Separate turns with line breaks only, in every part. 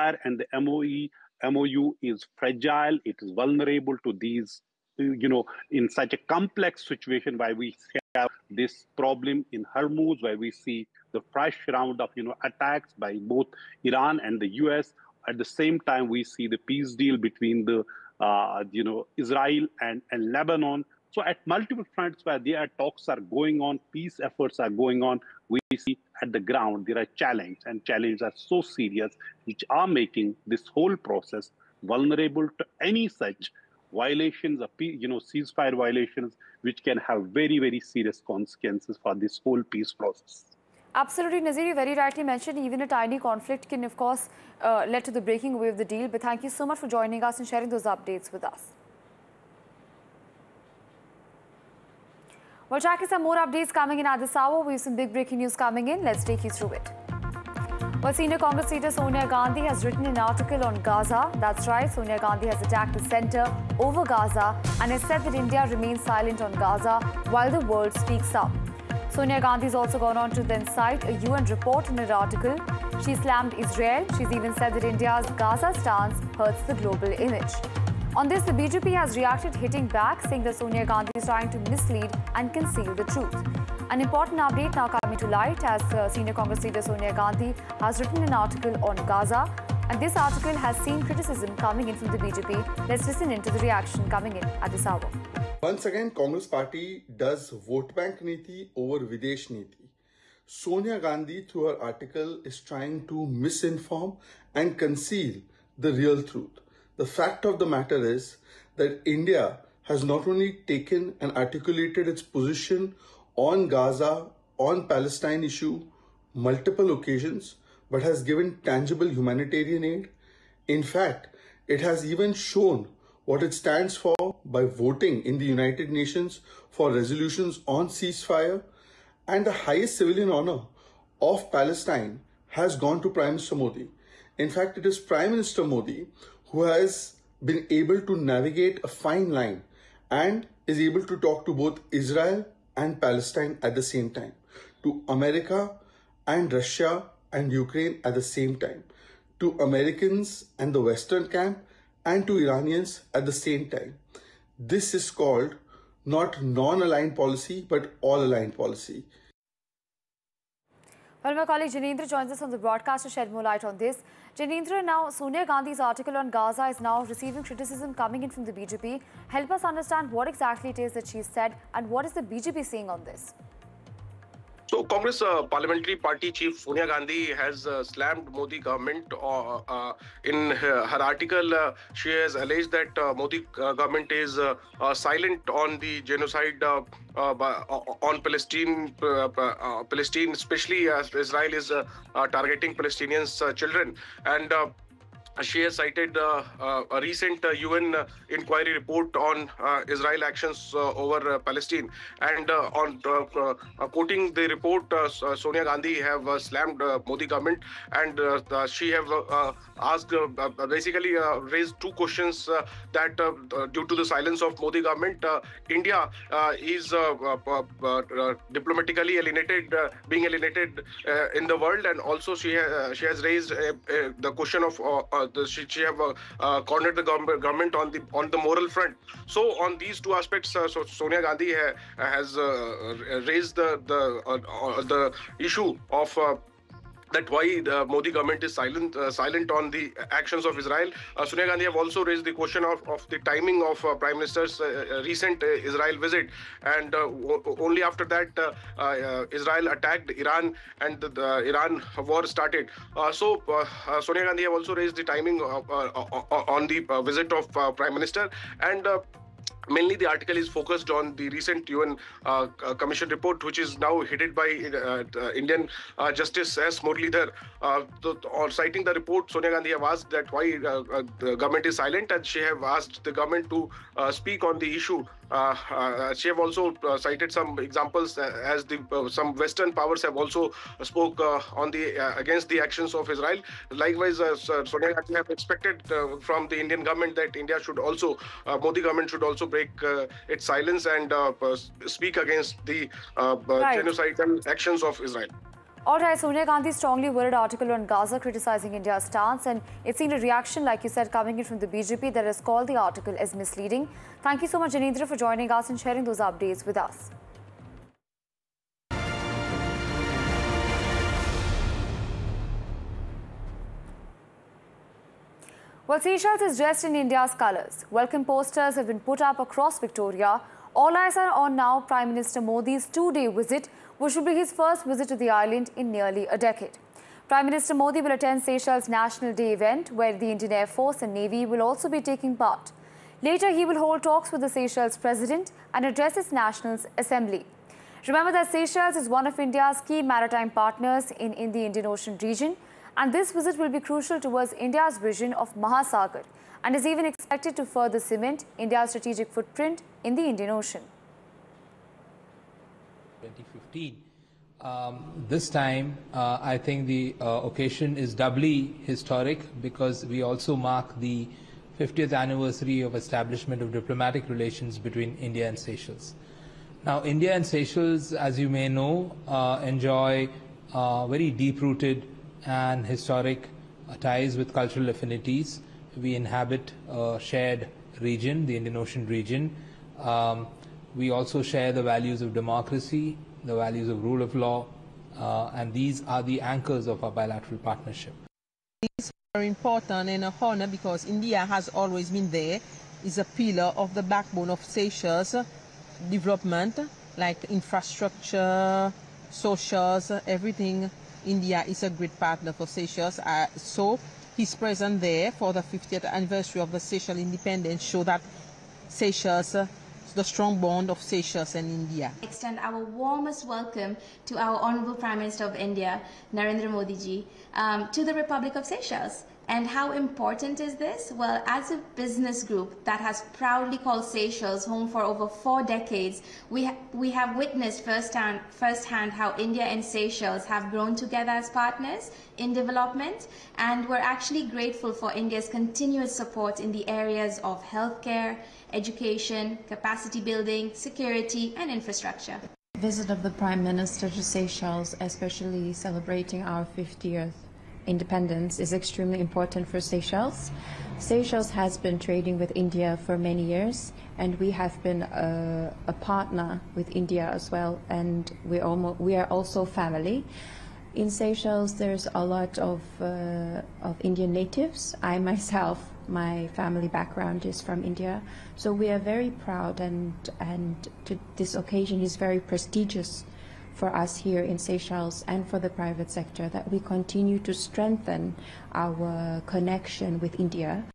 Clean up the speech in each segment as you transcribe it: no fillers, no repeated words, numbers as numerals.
ceasefire and the MOU is fragile. It is vulnerable to these, in such a complex situation where we have this problem in Hormuz, where we see the fresh round of, attacks by both Iran and the US. At the same time, we see the peace deal between the, Israel and Lebanon. So at multiple fronts where there are talks are going on, peace efforts are going on, we see at the ground there are challenges, and challenges are so serious, which are making this whole process vulnerable to any such violations of, ceasefire violations, which can have very, very serious consequences for this whole peace process.
Absolutely, Nazir, you very rightly mentioned even a tiny conflict can, of course, lead to the breaking away of the deal. But thank you so much for joining us and sharing those updates with us. Well, tracking some more updates coming in at this hour. We have some big breaking news coming in. Let's take you through it. Well, senior Congress leader Sonia Gandhi has written an article on Gaza. That's right, Sonia Gandhi has attacked the centre over Gaza and has said that India remains silent on Gaza while the world speaks up. Sonia Gandhi has also gone on to then cite a UN report in her article. She slammed Israel. She's even said that India's Gaza stance hurts the global image. On this, the BJP has reacted, hitting back, saying that Sonia Gandhi is trying to mislead and conceal the truth. An important update now coming to light as senior Congress leader Sonia Gandhi has written an article on Gaza. And this article has seen criticism coming in from the BJP. Let's listen into the reaction coming in at this hour.
Once again, Congress party does vote bank niti over Videsh niti. Sonia Gandhi, through her article, is trying to misinform and conceal the real truth. The fact of the matter is that India has not only taken and articulated its position on Gaza, on Palestine issue, multiple occasions, but has given tangible humanitarian aid. In fact, it has even shown what it stands for by voting in the United Nations for resolutions on ceasefire, and the highest civilian honor of Palestine has gone to Prime Minister Modi. In fact, it is Prime Minister Modi who has been able to navigate a fine line and is able to talk to both Israel and Palestine at the same time, to America and Russia and Ukraine at the same time, to Americans and the Western camp and to Iranians at the same time. This is called not non-aligned policy, but all-aligned policy.
Well, my colleague Janindra joins us on the broadcast to shed more light on this. Janindra, now Sonia Gandhi's article on Gaza is now receiving criticism coming in from the BJP. Help us understand what exactly it is that she said and what is the BJP saying on this?
So, Congress Parliamentary Party Chief Sonia Gandhi has slammed Modi government. In her article, she has alleged that Modi government is silent on the genocide on Palestine, especially as Israel is targeting Palestinians' children. And she has cited a recent UN inquiry report on Israel actions over Palestine. And on quoting the report, Sonia Gandhi have slammed Modi government, and she have asked, basically raised two questions that due to the silence of Modi government, India is diplomatically alienated, being alienated in the world, and also she has raised the question of she have cornered the government on the moral front. So on these two aspects, so Sonia Gandhi has raised the issue of that why the Modi government is silent on the actions of Israel. Sonia Gandhi have also raised the question of the timing of Prime Minister's recent Israel visit, and only after that Israel attacked Iran and the Iran war started. So Sonia Gandhi have also raised the timing on the visit of Prime Minister, and mainly the article is focused on the recent UN Commission report, which is now headed by Indian Justice S. Muralidhar. Citing the report, Sonia Gandhi have asked that why the government is silent, and she have asked the government to speak on the issue. She have also cited some examples as some Western powers have also spoke on the against the actions of Israel. Likewise, Sonia Gandhi have expected from the Indian government that India should also, Modi government should also break its silence and speak against the genocidal actions of Israel.
All right, Sonia Gandhi strongly worded article on Gaza criticizing India's stance, and it's seen a reaction, like you said, coming in from the BJP that has called the article as misleading. Thank you so much, Janendra, for joining us and sharing those updates with us. Well, Seychelles is dressed in India's colours. Welcome posters have been put up across Victoria. All eyes are on now Prime Minister Modi's two-day visit, which will be his first visit to the island in nearly a decade. Prime Minister Modi will attend Seychelles' National Day event, where the Indian Air Force and Navy will also be taking part. Later, he will hold talks with the Seychelles President and address its National Assembly. Remember that Seychelles is one of India's key maritime partners in the Indian Ocean region, and this visit will be crucial towards India's vision of Mahasagar and is even expected to further cement India's strategic footprint in the Indian Ocean.
2015. This time, I think the occasion is doubly historic because we also mark the 50th anniversary of establishment of diplomatic relations between India and Seychelles. Now, India and Seychelles, as you may know, enjoy very deep-rooted and historic ties with cultural affinities. We inhabit a shared region, the Indian Ocean region. We also share the values of democracy, the values of rule of law, and these are the anchors of our bilateral partnership.
These are important and an honor because India has always been there, is a pillar of the backbone of Seychelles development, like infrastructure, socials, everything. India is a great partner for Seychelles, so his presence there for the 50th anniversary of the Seychelles independence show that Seychelles, the strong bond of Seychelles and India.
Extend our warmest welcome to our Honorable Prime Minister of India, Narendra Modi ji, to the Republic of Seychelles. And how important is this? Well, as a business group that has proudly called Seychelles home for over 4 decades, we have witnessed firsthand how India and Seychelles have grown together as partners in development, and we're actually grateful for India's continuous support in the areas of healthcare, education, capacity building, security, and infrastructure.
Visit of the Prime Minister to Seychelles, especially celebrating our 50th independence, is extremely important for Seychelles. Seychelles has been trading with India for many years, and we have been a partner with India as well, and we are also family. In Seychelles, there's a lot of Indian natives. I myself, my family background is from India, so we are very proud, and this occasion is very prestigious for us here in Seychelles and for the private sector, that we continue to strengthen our connection with India.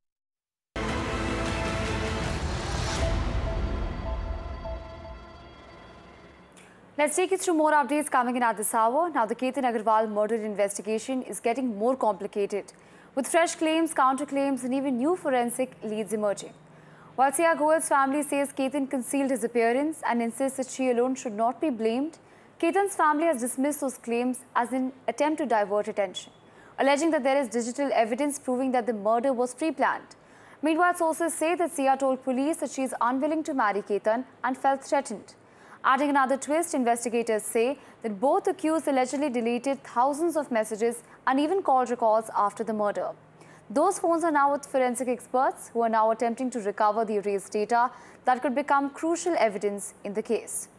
Let's take you through more updates coming in at this hour. Now, the Ketan Agarwal murder investigation is getting more complicated, with fresh claims, counterclaims, and even new forensic leads emerging. While Sia Goel's family says Ketan concealed his appearance and insists that she alone should not be blamed, Ketan's family has dismissed those claims as an attempt to divert attention, alleging that there is digital evidence proving that the murder was pre-planned. Meanwhile, sources say that Sia told police that she is unwilling to marry Ketan and felt threatened. Adding another twist, investigators say that both accused allegedly deleted thousands of messages and even call records after the murder. Those phones are now with forensic experts who are now attempting to recover the erased data that could become crucial evidence in the case.